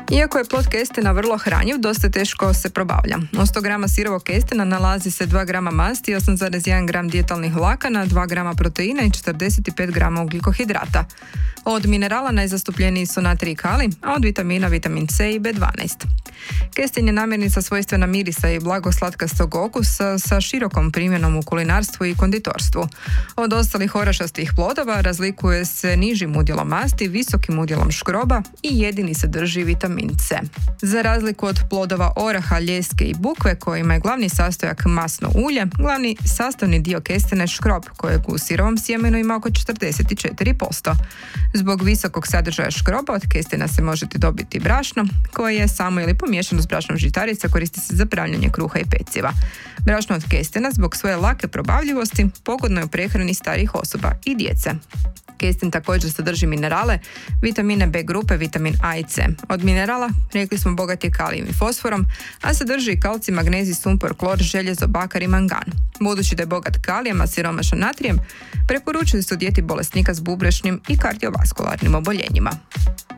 Iako je plod kestena vrlo hranjiv, dosta teško se probavlja. U 100 grama sirovog kestena nalazi se 2 grama masti, 8,1 gram dijetalnih vlakana, 2 grama proteina i 45 grama ugljikohidrata. Od minerala najzastupljeniji su natrij i kalij, a od vitamina vitamin C i B12. Kesten je namirnica svojstvena mirisa i blago slatkastog okusa sa širokom primjenom u kulinarstvu i konditorstvu. Od ostalih orašastih plodova razlikuje se nižim udjelom masti, visokim udjelom škroba i jedini sadrži vitamin C. Za razliku od plodova oraha, ljeske i bukve, kojima je glavni sastojak masno ulje, glavni sastavni dio kestena je škrob, kojeg u sirovom sjemenu ima oko 44%. Zbog visokog sadržaja škroba od kestena se možete dobiti brašno, koje je samo ili pomiješano s brašnom žitarica, koristi se za pravljanje kruha i peciva. Brašno od kestena zbog svoje lake probavljivosti pogodno je u prehrani starijih osoba i djece. Kesten također sadrži minerale, vitamine B grupe, vitamin A i C. Od minerala, rekli smo, bogat je kalijem i fosforom, a sadrži i kalcij, magnezij, sumpor, klor, željezo, bakar i mangan. Budući da je bogat kalijem, a siromašan natrijem, preporučuje se u dijeti bolesnika s bubrešnim i kardiovaskularnim oboljenjima.